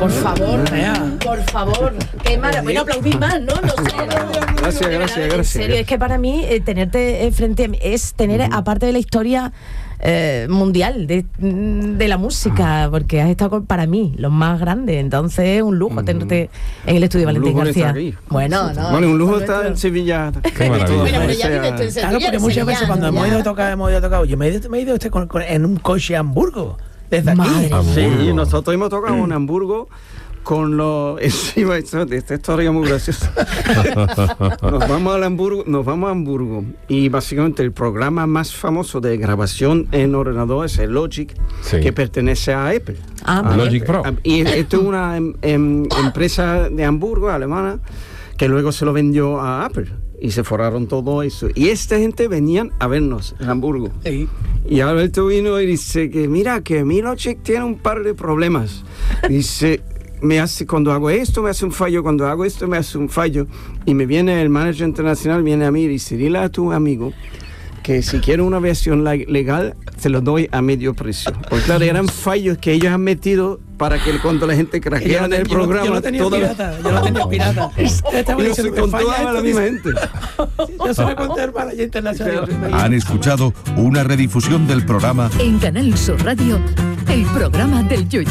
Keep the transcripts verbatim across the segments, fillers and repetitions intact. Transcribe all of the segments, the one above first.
Por favor, por favor. Qué maravilla. Bueno, aplaudís más, ¿no? No sé. Gracias, gracias, gracias. En serio, es que para mí eh, tenerte eh, frente a mí es tener, uh-huh. aparte de la historia eh, mundial de, de la música, porque has estado con, para mí, los más grandes. Entonces es un lujo uh-huh. tenerte en el estudio de Valentín García. Bueno, no. Bueno, un lujo estar en Sevilla. Qué maravilla. Bueno, pero ya vives tú en Sevilla. Claro, porque muchas veces cuando hemos ido a tocar, hemos ido a tocar, yo me he ido, me he ido este con, con, en un coche a Hamburgo. Desde aquí. Sí, nosotros hemos tocado en Hamburgo con los... Encima, esta historia es muy graciosa. Nos vamos a Hamburgo, nos vamos a Hamburgo y básicamente el programa más famoso de grabación en ordenador es el Logic, sí. que pertenece a Apple. Ah, a Logic Pro. Y esto es una em, em, empresa de Hamburgo, alemana, que luego se lo vendió a Apple. Y se forraron todo eso. Y esta gente venían a vernos en Hamburgo. Sí. Y Alberto vino y dice que mira, que mi Logic tiene un par de problemas. Dice, me hace, cuando hago esto me hace un fallo, cuando hago esto me hace un fallo. Y me viene el manager internacional, viene a mí y dice, dile a tu amigo que si quiere una versión legal, se lo doy a medio precio. Porque claro, eran fallos que ellos han metido para que cuando la gente craquea en el yo programa... Yo lo tenía toda pirata, yo lo tenía pirata. Y no se contó a la misma gente. Yo se lo conté al manager internacional. Han escuchado una redifusión del programa... En Canal Sur Radio, el programa del Yoyo.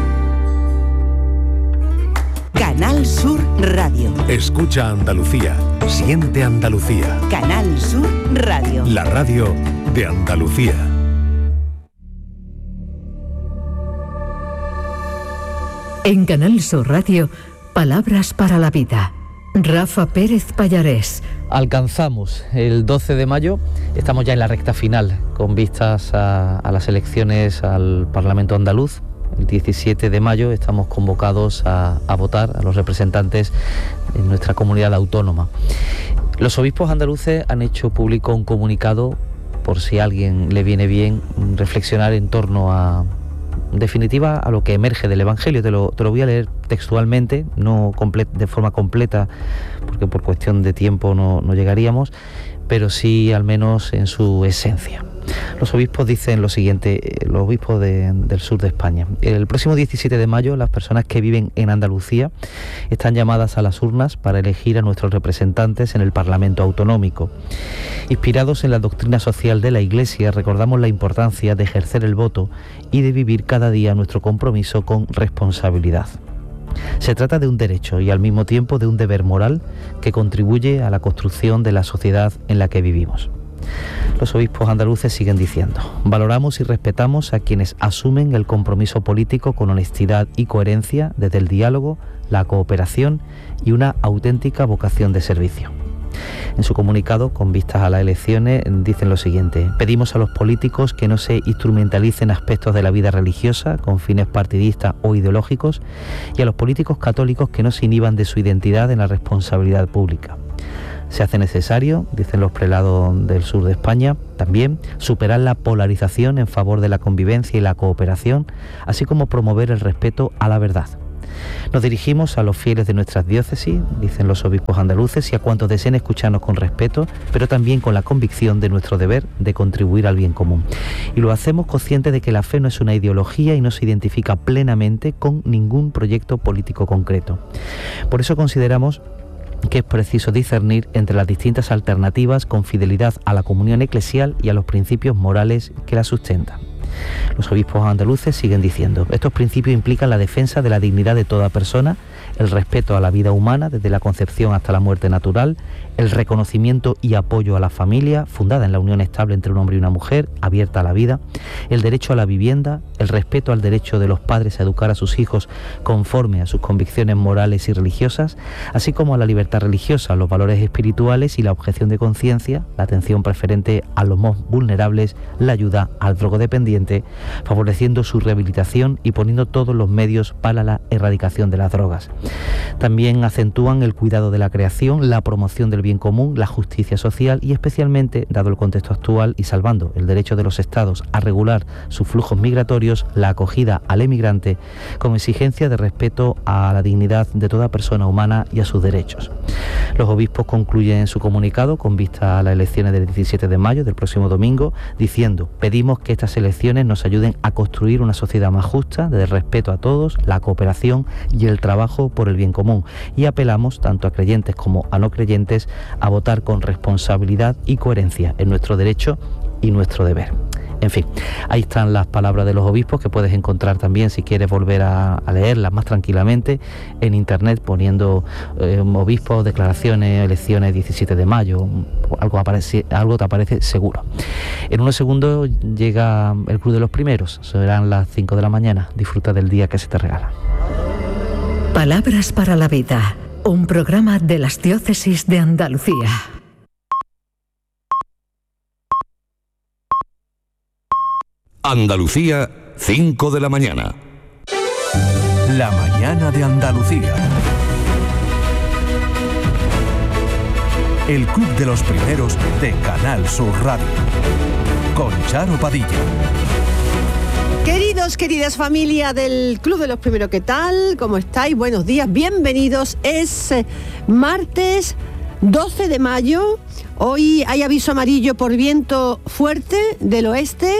Canal Sur Radio. Escucha Andalucía. Siente Andalucía. Canal Sur Radio. La radio de Andalucía. En Canal Sur Radio, palabras para la vida. Rafa Pérez Pallarés. Alcanzamos el doce de mayo, estamos ya en la recta final, con vistas a, a las elecciones al Parlamento andaluz. El diecisiete de mayo estamos convocados a, a votar a los representantes en nuestra comunidad autónoma. Los obispos andaluces han hecho público un comunicado, por si a alguien le viene bien reflexionar en torno a, en definitiva, a lo que emerge del Evangelio. Te lo, te lo voy a leer textualmente, no comple- de forma completa, porque por cuestión de tiempo no, no llegaríamos, pero sí al menos en su esencia. Los obispos dicen lo siguiente, los obispos de, del sur de España. El próximo diecisiete de mayo, las personas que viven en Andalucía están llamadas a las urnas para elegir a nuestros representantes en el Parlamento Autonómico. Inspirados en la doctrina social de la Iglesia, recordamos la importancia de ejercer el voto y de vivir cada día nuestro compromiso con responsabilidad. Se trata de un derecho y al mismo tiempo de un deber moral que contribuye a la construcción de la sociedad en la que vivimos. Los obispos andaluces siguen diciendo: valoramos y respetamos a quienes asumen el compromiso político con honestidad y coherencia desde el diálogo, la cooperación y una auténtica vocación de servicio. En su comunicado, con vistas a las elecciones, dicen lo siguiente: pedimos a los políticos que no se instrumentalicen aspectos de la vida religiosa con fines partidistas o ideológicos y a los políticos católicos que no se inhiban de su identidad en la responsabilidad pública. Se hace necesario, dicen los prelados del sur de España, también superar la polarización en favor de la convivencia y la cooperación, así como promover el respeto a la verdad. Nos dirigimos a los fieles de nuestras diócesis, dicen los obispos andaluces, y a cuantos deseen escucharnos con respeto, pero también con la convicción de nuestro deber de contribuir al bien común. Y lo hacemos conscientes de que la fe no es una ideología y no se identifica plenamente con ningún proyecto político concreto. Por eso consideramos que es preciso discernir entre las distintas alternativas con fidelidad a la comunión eclesial y a los principios morales que la sustentan. Los obispos andaluces siguen diciendo: estos principios implican la defensa de la dignidad de toda persona, el respeto a la vida humana desde la concepción hasta la muerte natural, el reconocimiento y apoyo a la familia, fundada en la unión estable entre un hombre y una mujer, abierta a la vida, el derecho a la vivienda, el respeto al derecho de los padres a educar a sus hijos conforme a sus convicciones morales y religiosas, así como a la libertad religiosa, los valores espirituales y la objeción de conciencia, la atención preferente a los más vulnerables, la ayuda al drogodependiente, favoreciendo su rehabilitación y poniendo todos los medios para la erradicación de las drogas. También acentúan el cuidado de la creación, la promoción del bien común, la justicia social y especialmente, dado el contexto actual y salvando el derecho de los estados a regular sus flujos migratorios, la acogida al emigrante con exigencia de respeto a la dignidad de toda persona humana y a sus derechos. Los obispos concluyen su comunicado con vista a las elecciones del diecisiete de mayo, del próximo domingo, diciendo: pedimos que estas elecciones elecciones nos ayuden a construir una sociedad más justa, de respeto a todos, la cooperación y el trabajo por el bien común. Y apelamos, tanto a creyentes como a no creyentes, a votar con responsabilidad y coherencia en nuestro derecho y nuestro deber. En fin, ahí están las palabras de los obispos, que puedes encontrar también, si quieres volver a, a leerlas más tranquilamente, en internet, poniendo eh, obispos, declaraciones, elecciones diecisiete de mayo, algo, aparece, algo te aparece seguro. En unos segundos llega el Club de los Primeros, serán las cinco de la mañana. Disfruta del día que se te regala. Palabras para la vida, un programa de las diócesis de Andalucía. Andalucía, cinco de la mañana. La mañana de Andalucía. El Club de los Primeros de Canal Sur Radio. Con Charo Padilla. Queridos, queridas familia del Club de los Primeros, ¿qué tal? ¿Cómo estáis? Buenos días, bienvenidos. Es eh, martes doce de mayo. Hoy hay aviso amarillo por viento fuerte del oeste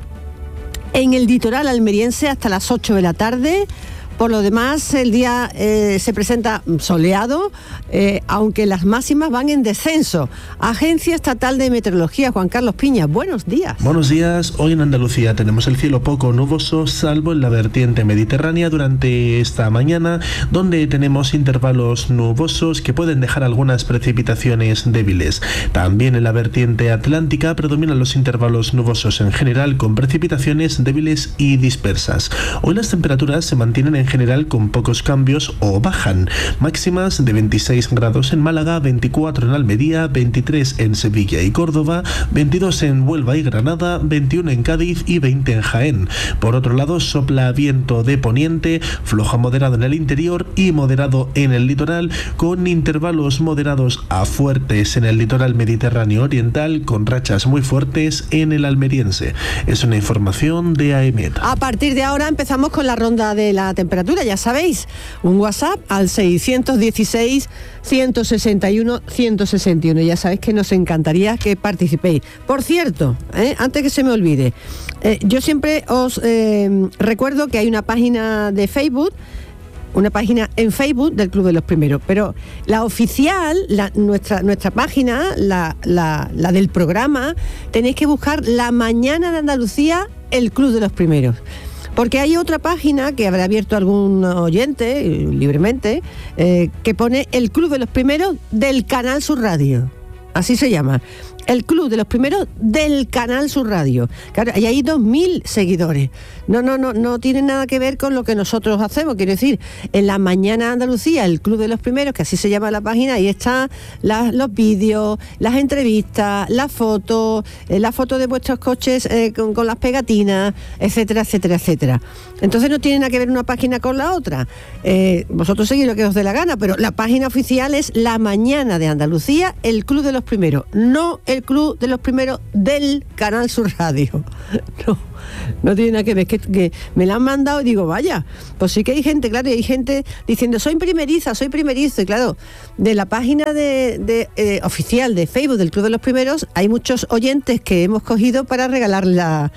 en el litoral almeriense hasta las ocho de la tarde. Por lo demás, el día eh, se presenta soleado, eh, aunque las máximas van en descenso. Agencia Estatal de Meteorología, Juan Carlos Piña, buenos días. Buenos días. Hoy en Andalucía tenemos el cielo poco nuboso, salvo en la vertiente mediterránea durante esta mañana, donde tenemos intervalos nubosos que pueden dejar algunas precipitaciones débiles. También en la vertiente atlántica predominan los intervalos nubosos en general, con precipitaciones débiles y dispersas. Hoy las temperaturas se mantienen en general con pocos cambios o bajan. Máximas de veintiséis grados en Málaga, veinticuatro en Almería, veintitrés en Sevilla y Córdoba, veintidós en Huelva y Granada, veintiuno en Cádiz y veinte en Jaén. Por otro lado, sopla viento de poniente, flojo a moderado en el interior y moderado en el litoral, con intervalos moderados a fuertes en el litoral mediterráneo oriental, con rachas muy fuertes en el almeriense. Es una información de AEMET. A partir de ahora empezamos con la ronda de la temperatura. Ya sabéis, un WhatsApp al seiscientos dieciséis, ciento sesenta y uno, ciento sesenta y uno. Ya sabéis que nos encantaría que participéis. Por cierto, ¿eh? antes que se me olvide, eh, yo siempre os eh, recuerdo que hay una página de Facebook, una página en Facebook del Club de los Primeros, pero la oficial, la, nuestra, nuestra página, la, la, la del programa, tenéis que buscar La Mañana de Andalucía, el Club de los Primeros. Porque hay otra página que habrá abierto algún oyente, eh, libremente, eh, que pone el Club de los Primeros del Canal Sur Radio. Así se llama. El Club de los Primeros del Canal Sur Radio. Claro, y hay dos mil seguidores. No, no, no, no tiene nada que ver con lo que nosotros hacemos. Quiero decir, en La Mañana de Andalucía, el Club de los Primeros, que así se llama la página, ahí están la, los vídeos, las entrevistas, las fotos, eh, las fotos de vuestros coches eh, con, con las pegatinas, etcétera, etcétera, etcétera. Entonces no tiene nada que ver una página con la otra. Eh, vosotros seguís lo que os dé la gana, pero la página oficial es La Mañana de Andalucía, el Club de los Primeros, no el Club de los Primeros del Canal Sur Radio. No, no tiene nada que ver, que, que me la han mandado y digo, vaya, pues sí que hay gente, claro, y hay gente diciendo, soy primeriza, soy primerizo, y claro, de la página de, de, eh, oficial de Facebook del Club de los Primeros, hay muchos oyentes que hemos cogido para regalar la...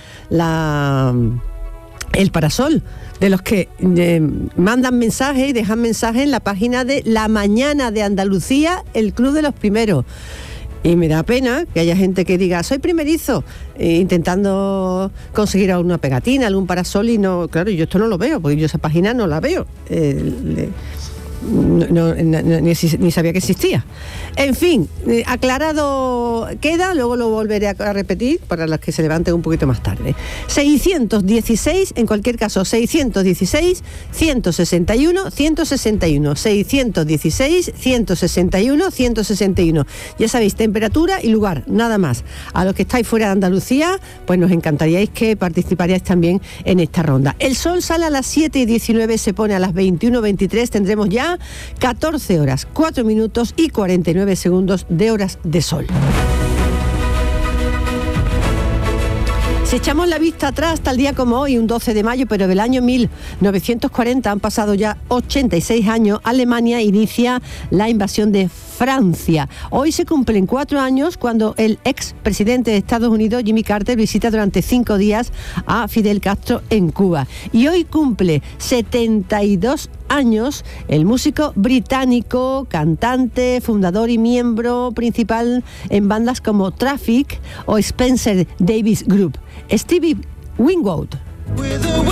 la el parasol, de los que eh, mandan mensajes y dejan mensajes en la página de La Mañana de Andalucía, el Club de los Primeros. Y me da pena que haya gente que diga, soy primerizo, eh, intentando conseguir alguna pegatina, algún parasol, y no, claro, yo esto no lo veo, porque yo esa página no la veo. Eh, le, No, no, no, ni, ni sabía que existía. En fin, eh, aclarado queda, luego lo volveré a, a repetir para los que se levanten un poquito más tarde. seiscientos dieciséis, en cualquier caso, seiscientos dieciséis, ciento sesenta y uno, ciento sesenta y uno, seiscientos dieciséis, ciento sesenta y uno, ciento sesenta y uno. Ya sabéis, temperatura y lugar, nada más. A los que estáis fuera de Andalucía, pues nos encantaríais que participaríais también en esta ronda. El sol sale a las siete y diecinueve, se pone a las veintiuno veintitrés, tendremos ya catorce horas, cuatro minutos y cuarenta y nueve segundos de horas de sol. Si echamos la vista atrás, tal día como hoy, un doce de mayo, pero del año mil novecientos cuarenta, han pasado ya ochenta y seis años, Alemania inicia la invasión de Francia. Hoy se cumplen cuatro años cuando el ex presidente de Estados Unidos, Jimmy Carter, visita durante cinco días a Fidel Castro en Cuba. Y hoy cumple setenta y dos años el músico británico, cantante, fundador y miembro principal en bandas como Traffic o Spencer Davis Group, Stevie Winwood.